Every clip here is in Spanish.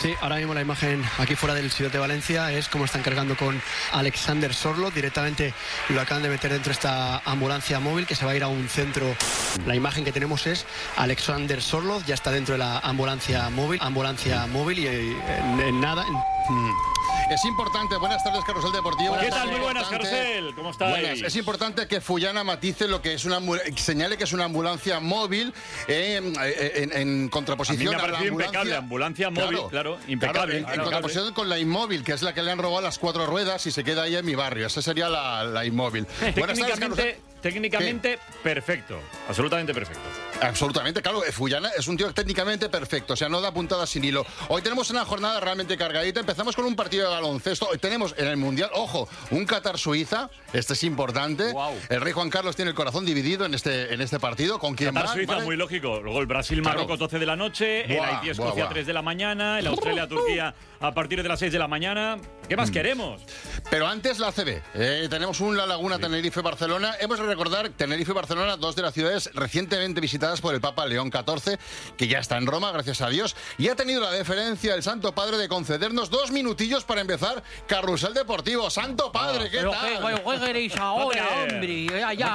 Sí, ahora mismo la imagen aquí fuera del Ciudad de Valencia es como están cargando con Alexander Sorloth. Directamente lo acaban de meter dentro de esta ambulancia móvil que se va a ir a un centro. La imagen que tenemos es Alexander Sorloth, ya está dentro de la ambulancia móvil y en nada... Es importante, buenas tardes, Carrusel Deportivo. ¿Qué tal? Muy buenas, Carrusel. ¿Cómo estáis? Buenas. Es importante que Fullana matice lo que es señale que es una ambulancia móvil en contraposición a la ambulancia. Ambulancia móvil, claro, impecable. En contraposición con la inmóvil, que es la que le han robado las 4 ruedas y se queda ahí en mi barrio. Esa sería la inmóvil. Buenas tardes, Carrusel. Técnicamente perfecto, absolutamente perfecto. Absolutamente, claro, Fullana es un tío técnicamente perfecto, o sea, no da puntadas sin hilo. Hoy tenemos una jornada realmente cargadita, empezamos con un partido de baloncesto, hoy tenemos en el Mundial, ojo, un Qatar-Suiza, este es importante. Wow. El rey Juan Carlos tiene el corazón dividido en este partido, ¿con quién va? Qatar-Suiza, ¿vale? Muy lógico, luego el Brasil-Marruecos 12 de la noche, el Haití-Escocia 3 de la mañana, el Australia-Turquía a partir de las 6 de la mañana. ¿Qué más queremos? Pero antes la ACB, tenemos un La Laguna Tenerife-Barcelona. Hemos de recordar Tenerife y Barcelona, dos de las ciudades recientemente visitadas por el Papa León XIV, que ya está en Roma, gracias a Dios, y ha tenido la deferencia el Santo Padre de concedernos 2 minutillos para empezar Carrusel Deportivo. Santo Padre, ¿qué tal? ¿Qué queréis ahora, hombre?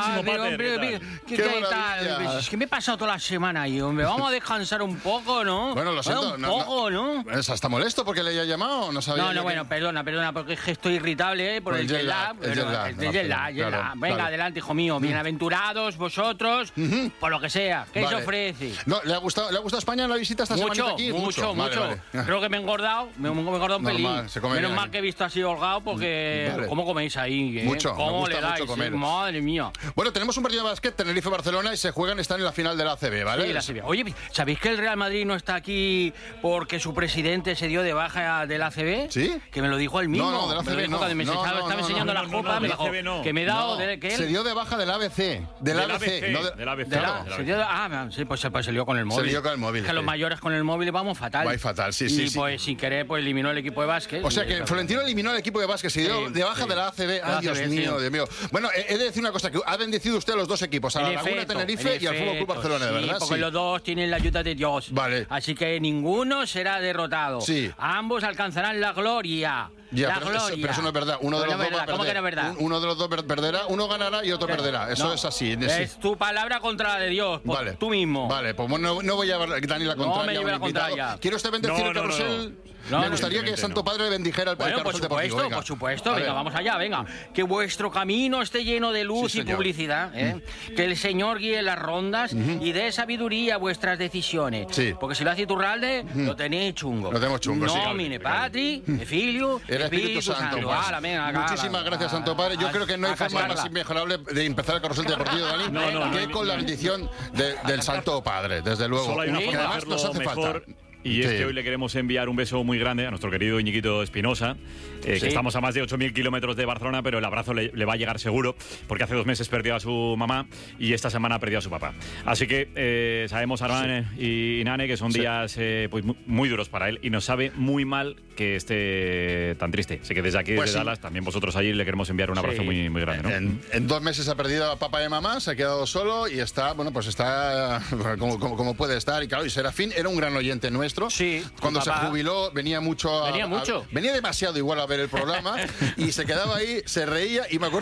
¿Qué tal? Es que me he pasado toda la semana ahí, hombre. Vamos a descansar un poco, ¿no? Bueno, lo siento. ¿no? ¿Está molesto porque le haya llamado? No sabía. Bueno, perdona, porque es que estoy irritable por el jet lag. Venga, adelante, hijo mío. Bienaventurados vosotros, por lo que sea. ¿Qué se ofrece? No, ¿le ha gustado España la visita esta semana aquí? Mucho. Vale. Creo que me he engordado un pelín. Menos mal que he visto así holgado, porque ¿cómo coméis ahí? Mucho. ¿Cómo le dais? Madre mía. Bueno, tenemos un partido de básquet, Tenerife-Barcelona, y están en la final de la ACB, ¿vale? Sí, la ACB. Oye, ¿sabéis que el Real Madrid no está aquí porque su presidente se dio de baja de la ACB? ¿Sí? Que me lo dijo él mismo. No, de la ACB no. Cuando me estaba enseñando la copa, me dijo que me he dado... Se dio de baja del ABC. Del ABC. Sí, pues se lió con el móvil. Se lió con el móvil. Que los mayores con el móvil vamos fatal. Va fatal, sí. Y pues sin querer, pues eliminó el equipo de básquet. O sea que Florentino eliminó el equipo de básquet, se dio de baja de la ACB. Ay, Dios mío. Bueno, he de decir una cosa, que ha bendecido usted a los dos equipos, a la Laguna Tenerife y al Fútbol Club Barcelona, ¿de verdad? Porque los dos tienen la ayuda de Dios. Vale. Así que ninguno será derrotado. Sí. Ambos alcanzarán la gloria. Pero eso no es verdad. Uno de los dos va a perder. ¿Cómo que no es verdad? Uno de los dos perderá, uno ganará y otro perderá. Eso es así. Es tu palabra contra la de Dios. Vale. Tú mismo. Vale, pues no voy a dar ni la contraria. No me lleve la contraria. ¿Quiere usted bendecir el carrusel? Me gustaría que el Santo Padre bendijera el carrusel deportivo. Por supuesto. Venga, vamos allá, venga. Que vuestro camino esté lleno de luz y publicidad. Que el Señor guíe las rondas y dé sabiduría a vuestras decisiones. Sí. Porque si lo hace Iturralde, lo tenéis chungo. Lo tenemos chungo, sí. Nomine Patri, Filio, Espíritu Santo. Muchísimas gracias, Santo Padre. Yo creo que no hay forma más inmejorable de empezar el carrusel deportivo, Dani, que con la bendición del Santo Padre, desde luego. Solo hay una forma de además nos hace mejor. falta. Y es que hoy le queremos enviar un beso muy grande a nuestro querido Iñiguito Espinosa, que estamos a más de 8.000 kilómetros de Barcelona, pero el abrazo le va a llegar seguro, porque hace 2 meses perdió a su mamá y esta semana perdió a su papá. Así que sabemos, Armán y Nane, que son días pues muy duros para él y nos sabe muy mal que esté tan triste. Así que desde aquí, desde Dallas, también vosotros allí le queremos enviar un abrazo muy grande, ¿no? En 2 meses ha perdido a papá y a mamá, se ha quedado solo y está, está como puede estar. Y claro, y Serafín era un gran oyente nuestro. Sí. Cuando se jubiló venía mucho. Venía mucho. Venía demasiado igual a ver el programa y se quedaba ahí, se reía y me acuerdo